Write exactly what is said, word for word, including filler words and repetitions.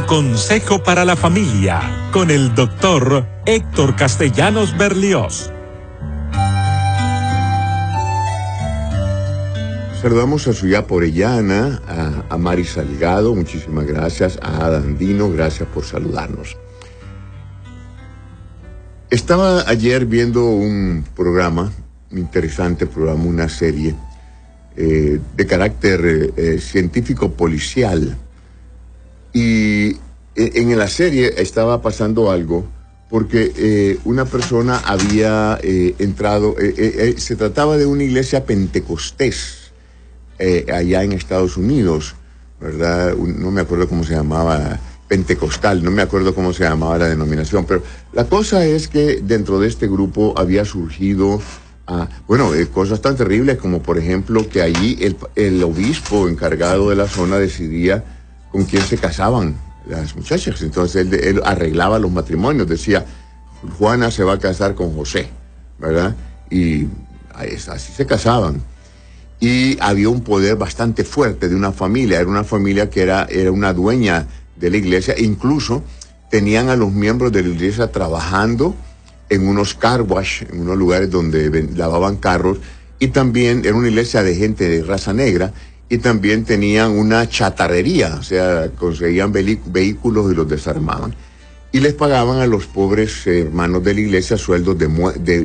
Consejo para la Familia con el doctor Héctor Castellanos Berlioz. Saludamos a Suya Porellana, a, a Mari Salgado, muchísimas gracias, a Adandino, gracias por saludarnos. Estaba ayer viendo un programa, un interesante programa, una serie eh, de carácter eh, científico policial, y en la serie estaba pasando algo porque eh, una persona había eh, entrado, eh, eh, se trataba de una iglesia pentecostés, Eh, allá en Estados Unidos, ¿verdad? No me acuerdo cómo se llamaba, pentecostal, no me acuerdo cómo se llamaba la denominación, pero la cosa es que dentro de este grupo había surgido, ah, bueno, eh, cosas tan terribles como, por ejemplo, que allí el, el obispo encargado de la zona decidía con quién se casaban las muchachas. Entonces él, él arreglaba los matrimonios, decía, Juana se va a casar con José, ¿verdad? Y así se casaban. Y había un poder bastante fuerte de una familia, era una familia que era, era una dueña de la iglesia, incluso tenían a los miembros de la iglesia trabajando en unos car wash, en unos lugares donde ven, lavaban carros, y también era una iglesia de gente de raza negra, y también tenían una chatarrería, o sea, conseguían vehículos y los desarmaban. Y les pagaban a los pobres hermanos de la iglesia sueldos de, de